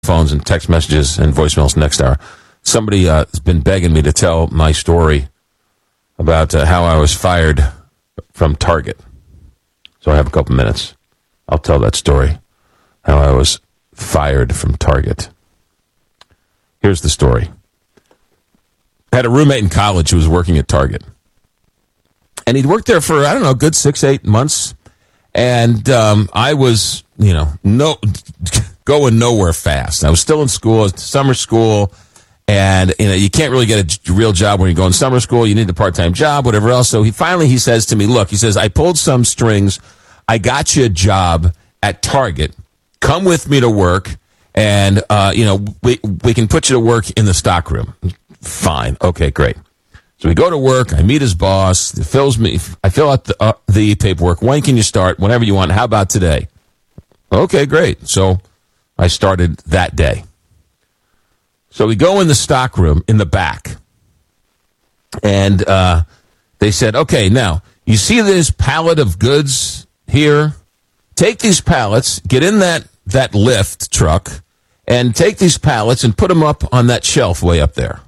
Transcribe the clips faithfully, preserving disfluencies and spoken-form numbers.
phones and text messages and voicemails next hour. Somebody uh, has been begging me to tell my story about uh, how I was fired from Target. So I have a couple minutes. I'll tell that story, how I was fired from Target. Here's the story. I had a roommate in college who was working at Target. And he'd worked there for, I don't know, a good six, eight months. And um, I was, you know, no going nowhere fast. I was still in school, summer school. And, you know, you can't really get a real job when you go in summer school. You need a part-time job, whatever else. So he finally, he says to me, look, he says, I pulled some strings. I got you a job at Target. Come with me to work. And, uh, you know, we, we can put you to work in the stockroom. Fine. Okay, great. So we go to work. I meet his boss. He fills me. I fill out the, uh, the paperwork. When can you start? Whenever you want. How about today? Okay, great. So I started that day. So we go in the stockroom in the back. And uh, they said, okay, now, you see this pallet of goods here? Take these pallets, get in that, that lift truck, and take these pallets and put them up on that shelf way up there.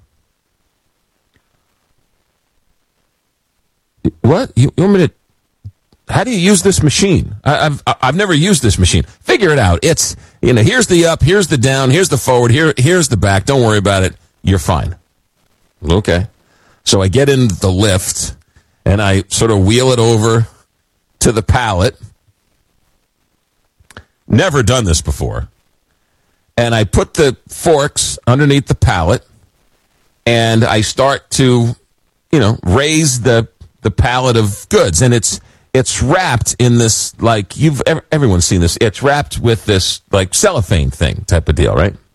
What? You, you want me to... How do you use this machine? I, I've I've never used this machine. Figure it out. It's, you know, here's the up, here's the down, here's the forward, here here's the back. Don't worry about it. You're fine. Okay. So I get in the lift, and I sort of wheel it over to the pallet. Never done this before. And I put the forks underneath the pallet, and I start to, you know, raise the the pallet of goods. And it's It's wrapped in this, like, you've everyone's seen this. It's wrapped with this, like, cellophane thing type of deal, right?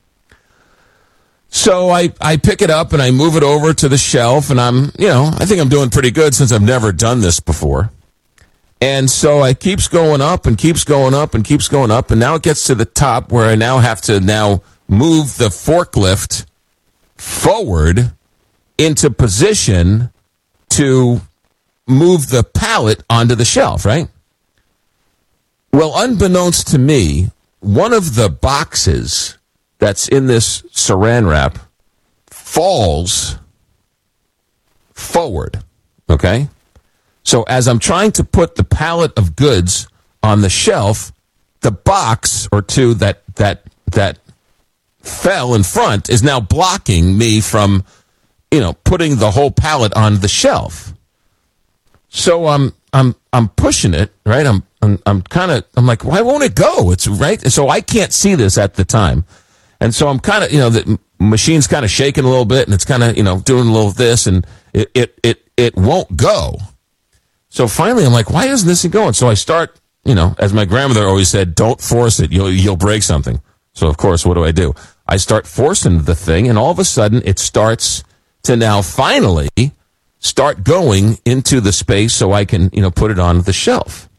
So I, I pick it up and I move it over to the shelf, and I'm, you know, I think I'm doing pretty good since I've never done this before. And so I keeps going up and keeps going up and keeps going up, and now it gets to the top where I now have to now move the forklift forward into position to move the pallet onto the shelf, right? Well, unbeknownst to me, one of the boxes that's in this saran wrap falls forward, okay? So as I'm trying to put the pallet of goods on the shelf, the box or two that that that fell in front is now blocking me from, you know, putting the whole pallet on the shelf. So I'm I'm I'm pushing it, right? I'm I'm, I'm kind of I'm like, why won't it go? It's right. So I can't see this at the time, and so I'm kind of, you know, the machine's kind of shaking a little bit, and it's kind of, you know, doing a little this, and it it it it won't go. So finally, I'm like, why isn't this going? So I start, you know, as my grandmother always said, don't force it. You'll you'll break something. So of course, what do I do? I start forcing the thing, and all of a sudden, it starts to now finally start going into the space so I can, you know, put it on the shelf.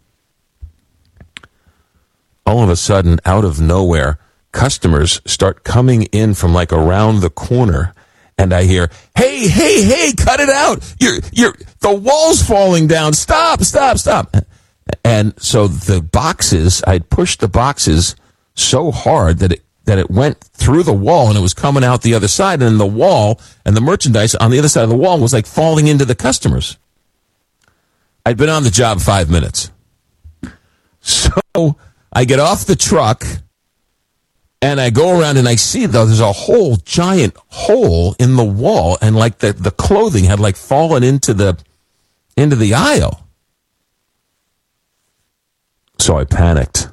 All of a sudden, out of nowhere, customers start coming in from like around the corner, and I hear, "Hey, hey, hey, cut it out! You're, you're, the wall's falling down! Stop, stop, stop!" And so the boxes, I'd pushed the boxes so hard that it that it went through the wall, and it was coming out the other side, and the wall and the merchandise on the other side of the wall was like falling into the customers. I'd been on the job five minutes. So I get off the truck, and I go around, and I see, though, there's a whole giant hole in the wall, and like the, the clothing had like fallen into the into the aisle. So I panicked.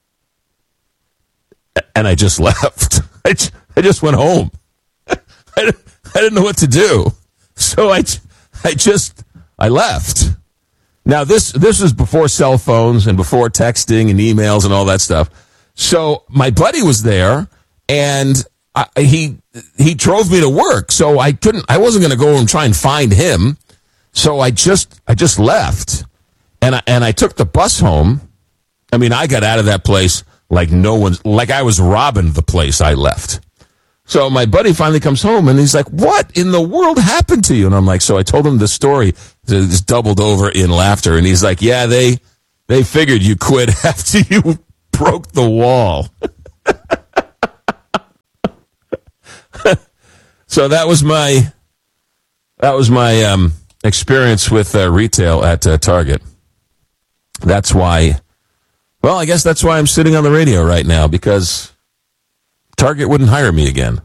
And I just left. I just, I just went home. I, I didn't know what to do. So I, I just, I left. Now, this, this was before cell phones and before texting and emails and all that stuff. So my buddy was there, and I, he, he drove me to work. So I couldn't, I wasn't going to go and try and find him. So I just, I just left. And I, and I took the bus home. I mean, I got out of that place like no one's, like I was robbing the place I left. So my buddy finally comes home, and he's like, "What in the world happened to you?" And I'm like, so I told him the story. Just doubled over in laughter. And he's like, "Yeah, they they figured you quit after you broke the wall." So that was my that was my um, experience with uh, retail at uh, Target. That's why, well, I guess that's why I'm sitting on the radio right now, because Target wouldn't hire me again.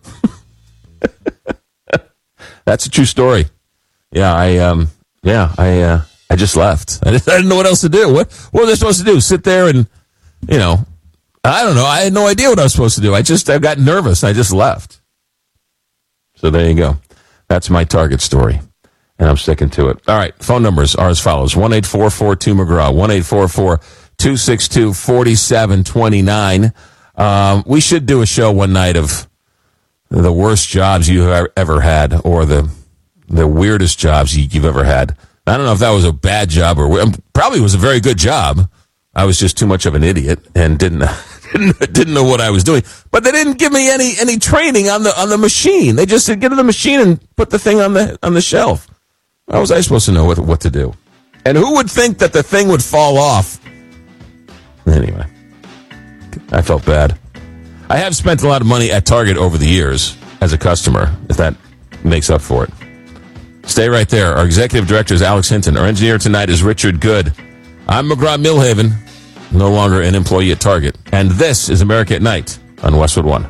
That's a true story. Yeah, I um, yeah, I uh, I just left. I, just, I didn't know what else to do. What what was I supposed to do? Sit there and, you know, I don't know. I had no idea what I was supposed to do. I just I got nervous. I just left. So there you go. That's my Target story, and I'm sticking to it. All right, phone numbers are as follows: one eight four four two McGraw, one eight four four two six two four seven two nine. Um, we should do a show one night of the worst jobs you have ever had, or the the weirdest jobs you've ever had. I don't know if that was a bad job or probably was a very good job. I was just too much of an idiot and didn't didn't, didn't know what I was doing. But they didn't give me any any training on the on the machine. They just said, get to the machine and put the thing on the on the shelf. How was I supposed to know what what to do? And who would think that the thing would fall off? Anyway, I felt bad. I have spent a lot of money at Target over the years as a customer, if that makes up for it. Stay right there. Our executive director is Alex Hinton. Our engineer tonight is Richard Good. I'm McGraw-Millhaven, no longer an employee at Target. And this is America at Night on Westwood One.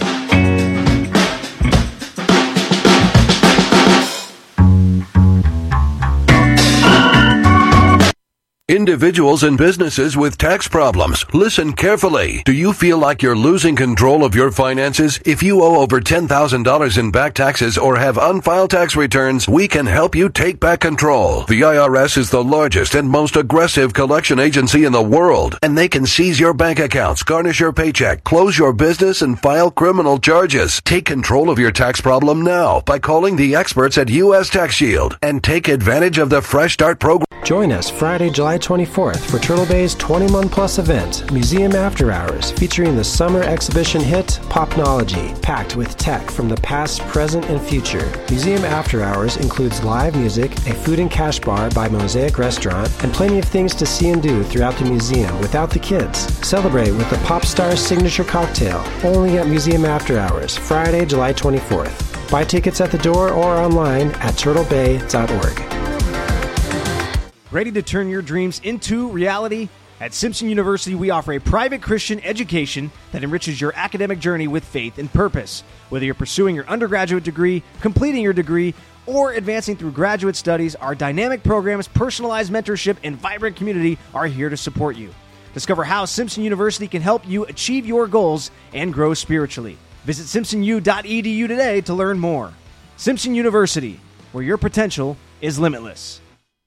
Individuals and businesses with tax problems, listen carefully. Do you feel like you're losing control of your finances? If you owe over ten thousand dollars in back taxes or have unfiled tax returns, we can help you take back control. The I R S is the largest and most aggressive collection agency in the world, and they can seize your bank accounts, garnish your paycheck, close your business, and file criminal charges. Take control of your tax problem now by calling the experts at U S Tax Shield and take advantage of the Fresh Start program. Join us Friday, July twenty-fourth for Turtle Bay's twenty-one plus event, Museum After Hours, featuring the summer exhibition hit Popnology, packed with tech from the past, present, and future. Museum After Hours includes live music, a food and cash bar by Mosaic Restaurant, and plenty of things to see and do throughout the museum without the kids. Celebrate with the Pop Star signature cocktail, only at Museum After Hours, Friday, July twenty-fourth. Buy tickets at the door or online at turtle bay dot org. Ready to turn your dreams into reality? At Simpson University, we offer a private Christian education that enriches your academic journey with faith and purpose. Whether you're pursuing your undergraduate degree, completing your degree, or advancing through graduate studies, our dynamic programs, personalized mentorship, and vibrant community are here to support you. Discover how Simpson University can help you achieve your goals and grow spiritually. Visit simpson u dot e d u today to learn more. Simpson University, where your potential is limitless.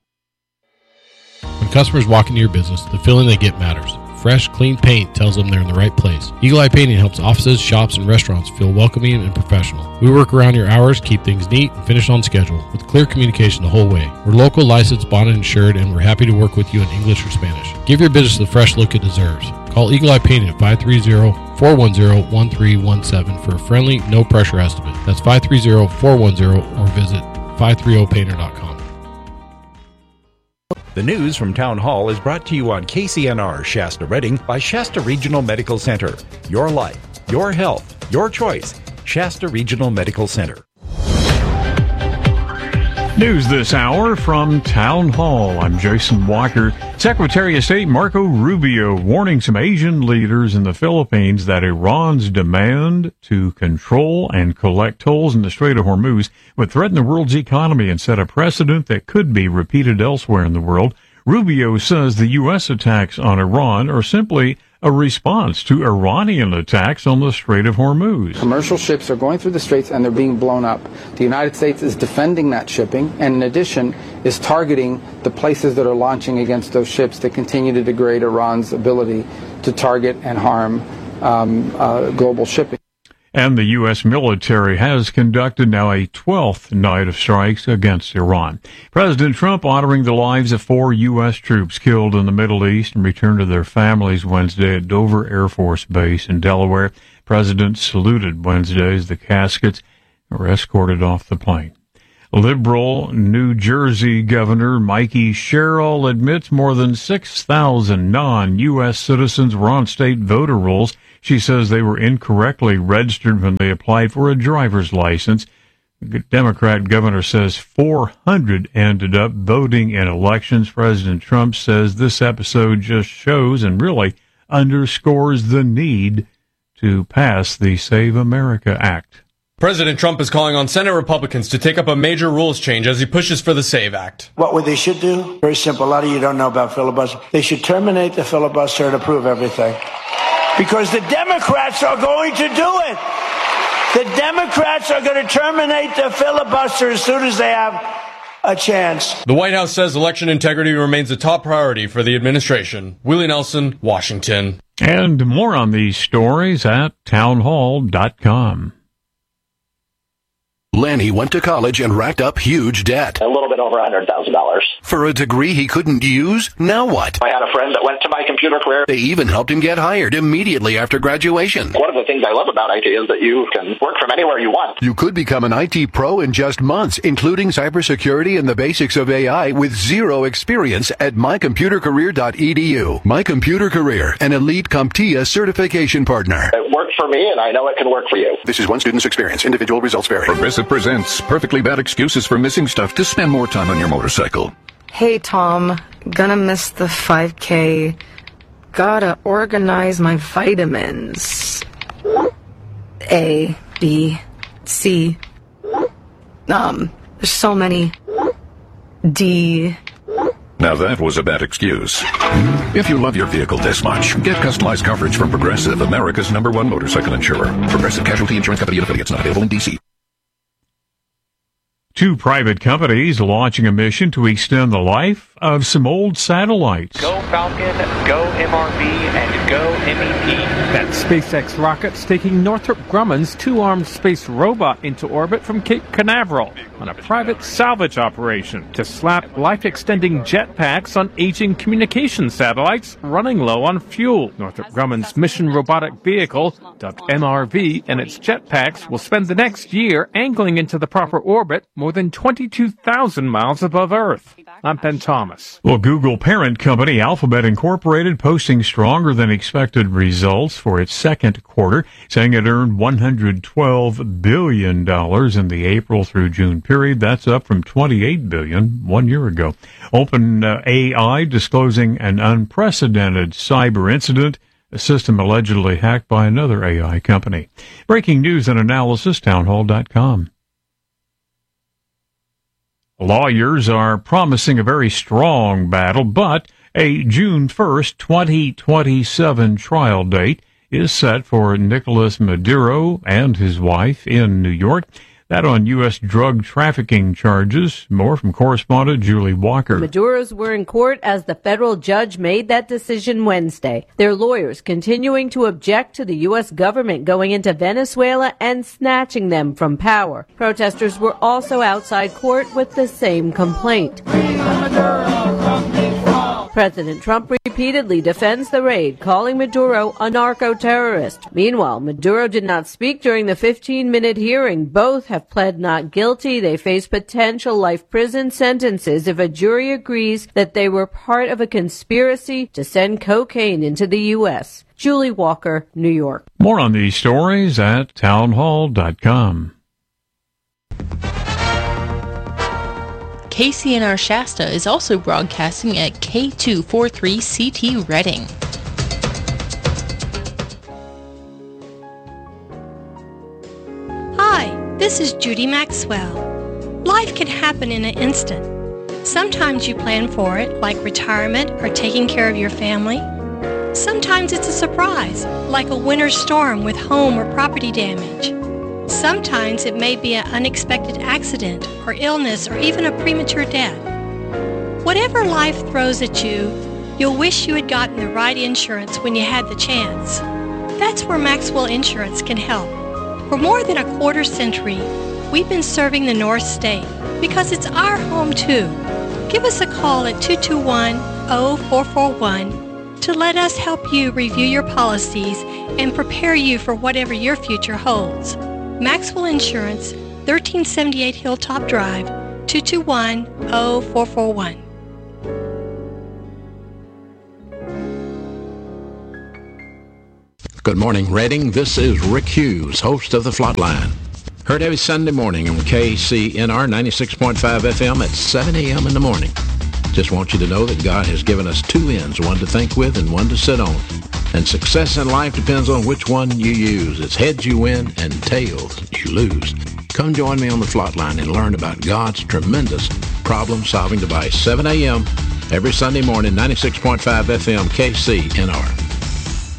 When customers walk into your business, the feeling they get matters. Fresh, clean paint tells them they're in the right place. Eagle Eye Painting helps offices, shops, and restaurants feel welcoming and professional. We work around your hours, keep things neat, and finish on schedule with clear communication the whole way. We're local, licensed, bonded, insured, and we're happy to work with you in English or Spanish. Give your business the fresh look it deserves. Call Eagle Eye Painting at five three zero, four one zero, one three one seven for a friendly, no-pressure estimate. That's five three zero, four one zero or visit five thirty painter dot com. The news from Town Hall is brought to you on K C N R Shasta Redding by Shasta Regional Medical Center. Your life, your health, your choice. Shasta Regional Medical Center. News this hour from Town Hall. I'm Jason Walker. Secretary of State Marco Rubio warning some Asian leaders in the Philippines that Iran's demand to control and collect tolls in the Strait of Hormuz would threaten the world's economy and set a precedent that could be repeated elsewhere in the world. Rubio says the U S attacks on Iran are simply a response to Iranian attacks on the Strait of Hormuz. Commercial ships are going through the straits and they're being blown up. The United States is defending that shipping and in addition is targeting the places that are launching against those ships that continue to degrade Iran's ability to target and harm um, uh, global shipping. And the U S military has conducted now a twelfth night of strikes against Iran. President Trump honoring the lives of four U S troops killed in the Middle East and returned to their families Wednesday at Dover Air Force Base in Delaware. President saluted Wednesday as the caskets were escorted off the plane. Liberal New Jersey Governor Mikey Sherrill admits more than six thousand non-U S citizens were on state voter rolls. She says they were incorrectly registered when they applied for a driver's license. The Democrat governor says four hundred ended up voting in elections. President Trump says this episode just shows and really underscores the need to pass the Save America Act. President Trump is calling on Senate Republicans to take up a major rules change as he pushes for the SAVE Act. What they should do? Very simple. A lot of you don't know about filibuster. They should terminate the filibuster and approve everything. Because the Democrats are going to do it. The Democrats are going to terminate the filibuster as soon as they have a chance. The White House says election integrity remains a top priority for the administration. Willie Nelson, Washington. And more on these stories at townhall dot com. Lanny went to college and racked up huge debt. A little bit over one hundred thousand dollars. For a degree he couldn't use? Now what? I had a friend that went to my computer career. They even helped him get hired immediately after graduation. One of the things I love about I T is that you can work from anywhere you want. You could become an I T pro in just months, including cybersecurity and the basics of A I with zero experience at my computer career dot e d u. My Computer Career, an elite CompTIA certification partner. It worked for me, and I know it can work for you. This is one student's experience. Individual results vary. Progressive presents Perfectly Bad Excuses for Missing Stuff to Spend More Time on Your Motorcycle. Hey, Tom. Gonna miss the five K. Gotta organize my vitamins. A, B, C. Um, there's so many. D. Now that was a bad excuse. If you love your vehicle this much, get customized coverage from Progressive, America's number one motorcycle insurer. Progressive Casualty Insurance Company and affiliates, not available in D C. Two private companies launching a mission to extend the life of some old satellites. Go Falcon, go M R V, and go M E P. That's SpaceX rockets taking Northrop Grumman's two-armed space robot into orbit from Cape Canaveral on a private salvage operation to slap life-extending jetpacks on aging communication satellites running low on fuel. Northrop Grumman's mission robotic vehicle, dubbed M R V, and its jetpacks will spend the next year angling into the proper orbit more than twenty-two thousand miles above Earth. I'm Ben Thomas. Well, Google parent company Alphabet Incorporated posting stronger than expected results for its second quarter, saying it earned one hundred twelve billion dollars in the April through June period. That's up from twenty-eight billion dollars one year ago. OpenAI disclosing an unprecedented cyber incident, a system allegedly hacked by another A I company. Breaking news and analysis, townhall dot com. Lawyers are promising a very strong battle, but a June first, twenty twenty-seven trial date is set for Nicolas Maduro and his wife in New York. That on U S drug trafficking charges. More from correspondent Julie Walker. Maduros were in court as the federal judge made that decision Wednesday. Their lawyers continuing to object to the U S government going into Venezuela and snatching them from power. Protesters were also outside court with the same complaint. President Trump repeatedly defends the raid, calling Maduro a narco-terrorist. Meanwhile, Maduro did not speak during the fifteen-minute hearing. Both have pled not guilty. They face potential life prison sentences if a jury agrees that they were part of a conspiracy to send cocaine into the U S. Julie Walker, New York. More on these stories at townhall dot com. K C N R Shasta is also broadcasting at K two forty-three C T Reading. Hi, this is Judy Maxwell. Life can happen in an instant. Sometimes you plan for it, like retirement or taking care of your family. Sometimes it's a surprise, like a winter storm with home or property damage. Sometimes it may be an unexpected accident or illness or even a premature death. Whatever life throws at you, you'll wish you had gotten the right insurance when you had the chance. That's where Maxwell Insurance can help. For more than a quarter century, we've been serving the North State because it's our home too. Give us a call at two two one, zero four four one to let us help you review your policies and prepare you for whatever your future holds. Maxwell Insurance, thirteen seventy-eight Hilltop Drive, two two one, zero four four one. Good morning, Reading. This is Rick Hughes, host of The Flatline. Heard every Sunday morning on K C N R ninety-six point five F M at seven a.m. in the morning. Just want you to know that God has given us two ends, one to think with and one to sit on. And success in life depends on which one you use. It's heads you win and tails you lose. Come join me on the Flot Line and learn about God's tremendous problem-solving device. seven a.m. every Sunday morning, ninety-six point five F M, K C N R.